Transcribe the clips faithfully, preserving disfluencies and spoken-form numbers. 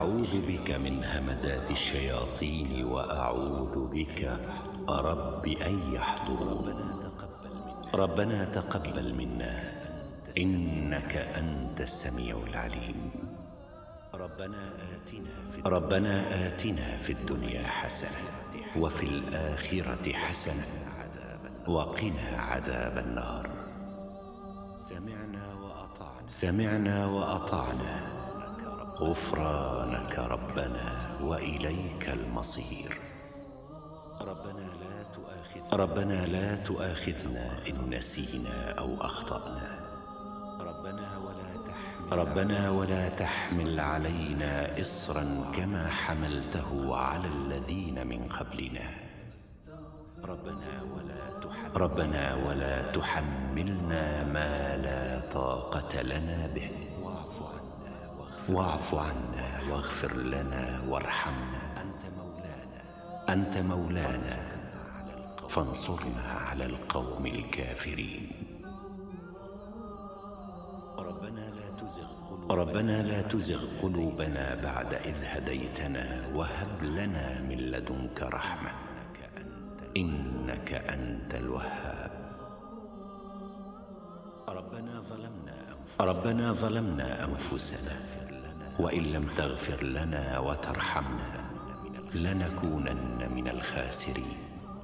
أعوذ بك من همزات الشياطين وأعوذ بك رب أن يحضرون. ربنا تقبل منا إنك أنت السميع العليم. ربنا آتنا في الدنيا حسنة وفي الآخرة حسنة وقنا عذاب النار. سمعنا وأطعنا غفرانك ربنا وإليك المصير. ربنا لا تؤاخذنا إن نسينا أو أخطأنا. ربنا ولا تحمل علينا إصرا كما حملته على الذين من قبلنا. ربنا ولا تحملنا ما لا طاقة لنا به. واعف عنا واغفر لنا وارحمنا أنت مولانا فانصرنا على القوم الكافرين. ربنا لا تزغ قلوبنا بعد إذ هديتنا وهب لنا من لدنك رحمة إنك أنت الوهاب. ربنا ظلمنا أنفسنا وإن لم تغفر لنا وترحمنا لنكونن من الخاسرين.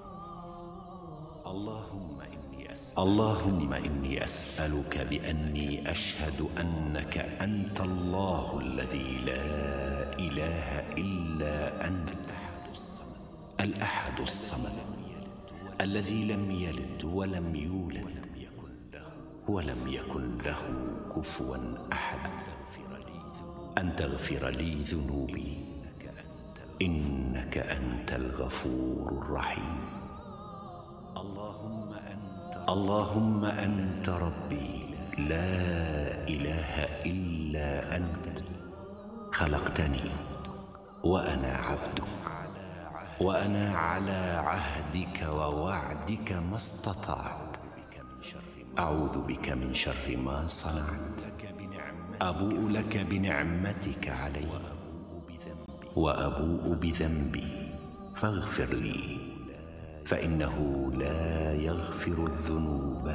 اللهم إني أسألك بأني أشهد أنك أنت الله الذي لا إله إلا أنت الأحد الصمد الذي لم يلد ولم يولد ولم يكن له كفوا أحد. أن تغفر لي ذنوبي إنك أنت الغفور الرحيم. اللهم أنت ربي لا إله إلا أنت خلقتني وأنا عبدك وأنا على عهدك ووعدك ما استطعت. أعوذ بك من شر ما صنعت. أبوء لك بنعمتك علي وأبوء بذنبي فاغفر لي فإنه لا يغفر الذنوب